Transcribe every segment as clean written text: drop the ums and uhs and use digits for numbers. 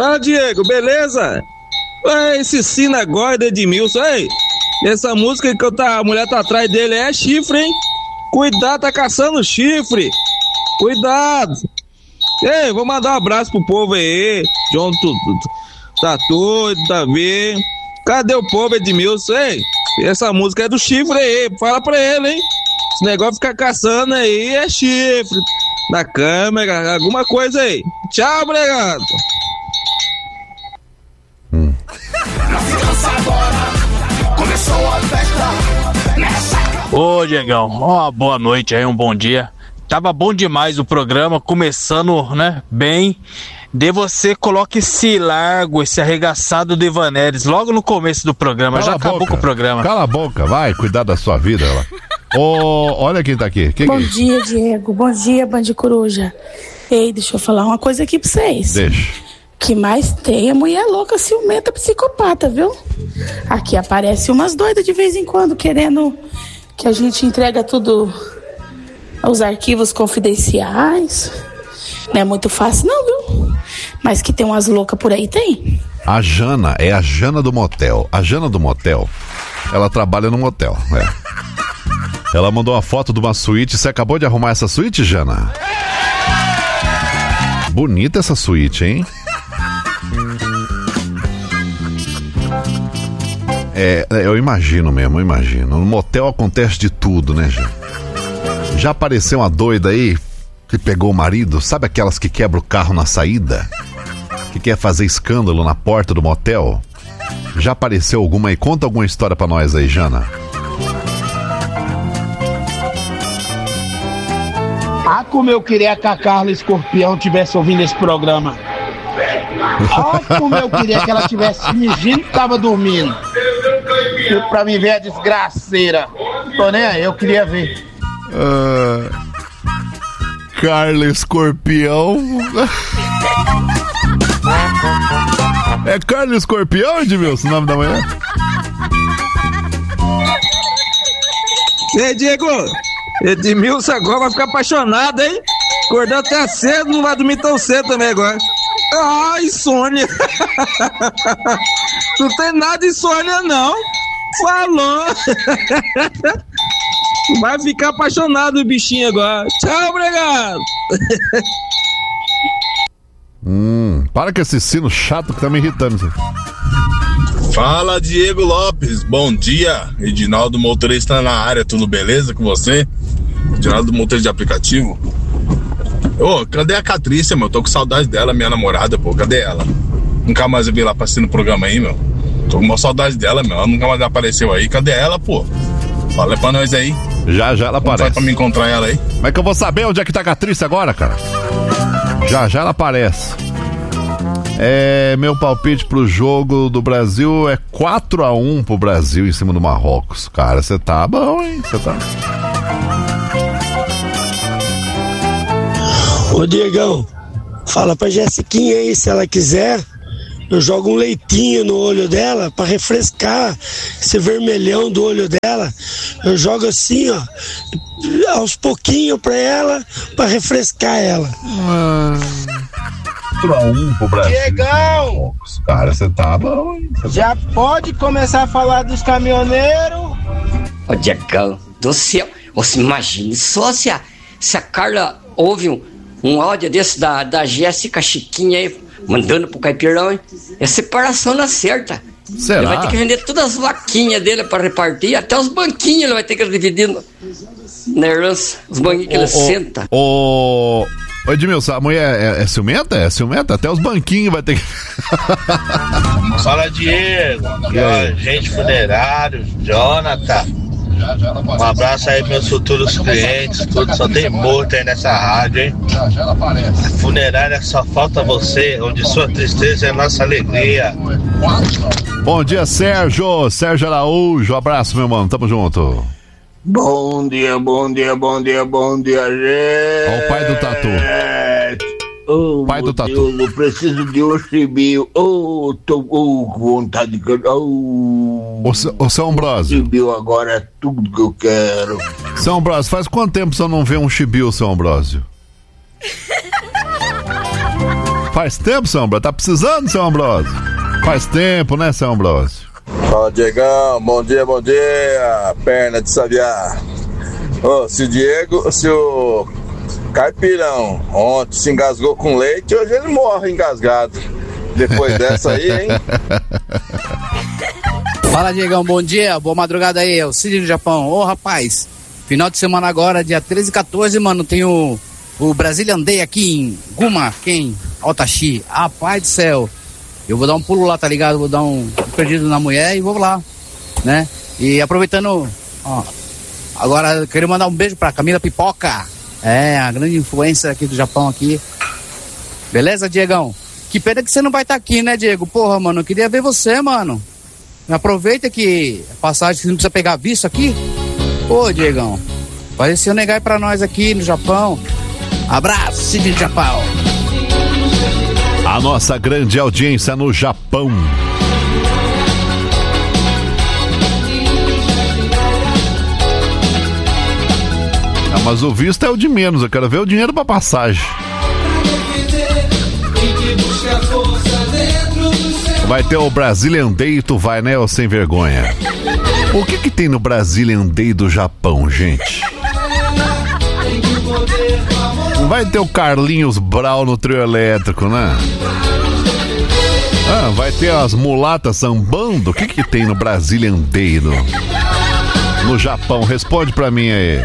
Fala, Diego, beleza? Ué, esse Sinagóide do Edmilson, ei, essa música que a mulher tá atrás dele é chifre, hein? Cuidado, tá caçando chifre. Cuidado. Ei, vou mandar um abraço pro povo aí. João Tatu, Davi. Cadê o povo, Edmilson? Ei, essa música é do chifre aí. Fala pra ele, hein? Esse negócio de ficar caçando aí é chifre. Na câmera, alguma coisa aí. Tchau, obrigado. Ô, Diegão, uma boa noite aí, um bom dia. Tava bom demais o programa, começando, né, bem. De você coloque esse largo, esse arregaçado do Ivaneres logo no começo do programa. Cala já acabou com o programa. Cala a boca, vai cuidar da sua vida. Olha quem tá aqui. Bom dia, Diego. Bom dia, Band Coruja. Ei, deixa eu falar uma coisa aqui pra vocês. Deixa. Que mais tem é mulher louca, ciumenta, psicopata, viu? Aqui aparece umas doidas de vez em quando, querendo que a gente entrega tudo aos arquivos confidenciais. Não é muito fácil não, viu? Mas que tem umas loucas por aí, tem. A Jana é a Jana do motel. A Jana do motel, ela trabalha no motel, Ela mandou uma foto de uma suíte. Você acabou de arrumar essa suíte, Jana? Bonita essa suíte, hein? Eu imagino mesmo, eu imagino. No motel acontece de tudo, né, Jana? Já apareceu uma doida aí que pegou o marido? Sabe aquelas que quebram o carro na saída? Que quer fazer escândalo na porta do motel? Já apareceu alguma aí? Conta alguma história pra nós aí, Jana. Ah, como eu queria que a Carla Escorpião tivesse ouvindo esse programa. Ah, como eu queria que ela tivesse fingindo que tava dormindo. Pra mim ver a desgraceira. Tô nem aí, eu queria ver. Carla Escorpião. É Carla Escorpião, Edmilson, o nome da manhã? Ei, Diego, Edmilson agora vai ficar apaixonado, hein? Acordou até cedo, não vai dormir tão cedo também agora. Ai, insônia. Não tem nada de insônia, não. Falou. Vai ficar apaixonado o bichinho agora. Tchau, obrigado. Para com esse sino chato que tá me irritando. Fala, Diego Lopes, bom dia. Edinaldo, motorista na área, tudo beleza com você? Edinaldo, motorista de aplicativo. Ô, cadê a Catrícia, meu? Tô com saudade dela, minha namorada, pô, cadê ela? Nunca mais eu vi ela passando no programa aí, meu. Tô com uma saudade dela, meu, ela nunca mais apareceu aí. Cadê ela, pô? Fala pra nós aí. Já ela aparece. Vai pra me encontrar ela aí. Como é que eu vou saber onde é que tá a Catrícia agora, cara? Já ela aparece. Meu palpite pro jogo do Brasil é 4-1 pro Brasil em cima do Marrocos. Cara, você tá bom, hein? Você tá... Ô, Diegão, fala pra Jessiquinha aí, se ela quiser, eu jogo um leitinho no olho dela pra refrescar esse vermelhão do olho dela. Eu jogo assim, ó, aos pouquinhos pra ela, pra refrescar ela. 4-1 pro Brasil. Diegão! Cara, você tá bom, hein? Já pode começar a falar dos caminhoneiros? Ô, Diegão do céu, você imagine só se a Carla ouve um áudio desse da Jéssica Chiquinha aí, mandando pro Caipirão, hein? É separação na certa. Será? Ele vai ter que vender todas as vaquinhas dele pra repartir, até os banquinhos ele vai ter que dividir na herança, os banquinhos que ele senta. Ô, Edmilson, a mulher é ciumenta? É ciumenta? Até os banquinhos vai ter que... Fala, Diego, agente funerário, Jonathan. Um abraço aí meus futuros clientes, tudo, só tem morto aí nessa rádio, hein? Funerária só falta você, onde sua tristeza é nossa alegria. Bom dia, Sérgio Araújo, abraço, meu mano, tamo junto. Bom dia, gente. Ó o pai do Tatu. Pai do Tatu. Deus, eu preciso de um chibio. Tô com vontade de cantar. Ô, seu Ambrósio. Chibio agora é tudo que eu quero. Seu Ambrósio, faz quanto tempo você não vê um chibio, seu Ambrósio? Faz tempo, seu Ambrosio. Tá precisando, seu Ambrosio? Faz tempo, né, seu Ambrosio? Fala, Diegão. Bom dia. Perna de sabiá. Ô, se o Caipirão ontem se engasgou com leite, hoje ele morre engasgado. Depois dessa aí, hein? Fala, Diegão, bom dia, boa madrugada aí, é o Cid do Japão. Ô, rapaz, final de semana agora, dia 13 e 14, mano, tem o Brazilian Day aqui em Guma, Altaxi. Rapaz do céu, eu vou dar um pulo lá, tá ligado? Vou dar um perdido na mulher e vou lá, né? E aproveitando, ó, agora eu queria mandar um beijo pra Camila Pipoca, a grande influência aqui do Japão aqui. Beleza, Diegão? Que pena que você não vai estar aqui, né, Diego? Porra, mano, eu queria ver você, mano. Aproveita que a passagem, você não precisa pegar visto aqui. Pô, Diegão, faz esse negai pra nós aqui no Japão. Abraço, Cid do Japão. A nossa grande audiência no Japão. Mas o visto é o de menos, eu quero ver o dinheiro pra passagem. Vai ter o Brazilian Day e tu vai, né, ô sem vergonha? O que tem no Brazilian Day do Japão, gente? Não vai ter o Carlinhos Brau no trio elétrico, né? Vai ter as mulatas sambando? O que tem no Brazilian Day no Japão? Responde pra mim aí.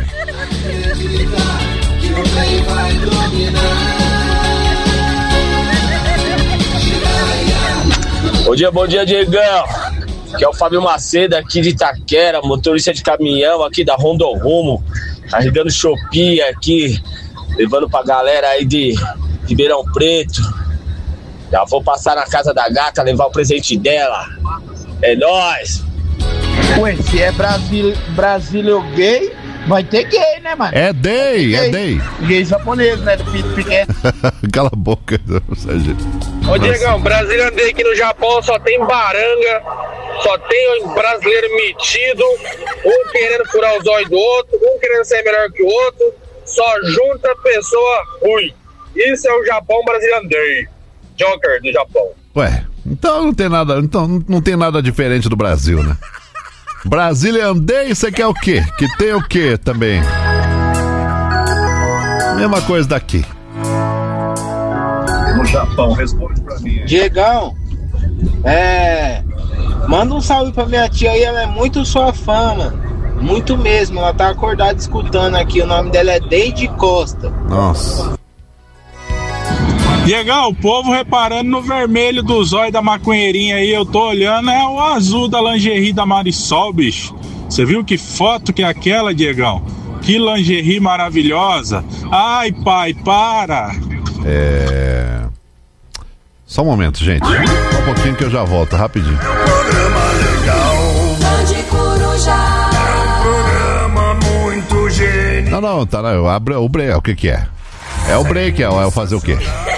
Bom dia, Diegão. Que é o Fábio Macedo aqui de Itaquera, motorista de caminhão aqui da Rondorrumo, carregando Shopee aqui, levando pra galera aí de Ribeirão Preto. Já vou passar na casa da gata, levar o presente dela. É nóis! Ué, se é Brasília gay, vai ter gay, né, mano? É day. Gay japonês, né, do Pito Piquet. Cala a boca, Sérgio. Ô, Diegão, Brasília Day aqui no Japão só tem baranga, só tem um brasileiro metido, um querendo furar os olhos do outro, um querendo ser melhor que o outro, só junta pessoa ruim. Isso é o Japão Brazilian Day. Joker do Japão. Ué, então não tem nada diferente do Brasil, né? Brazilian Day, você quer o quê? Que tem o quê também? Mesma coisa daqui. No Japão, responde pra mim. Diegão, manda um salve pra minha tia aí, ela é muito sua fã, mano. Muito mesmo, ela tá acordada escutando aqui, o nome dela é Deide Costa. Nossa. Diegão, o povo reparando no vermelho do zóio da maconheirinha aí, eu tô olhando, é o azul da lingerie da Marisol, bicho. Você viu que foto que é aquela, Diegão? Que lingerie maravilhosa. Ai, pai, para. Só um momento, gente. Só um pouquinho que eu já volto, rapidinho. Programa legal. Programa muito genial. Não, tá, não, o break, o que é? É o break, é o fazer o quê?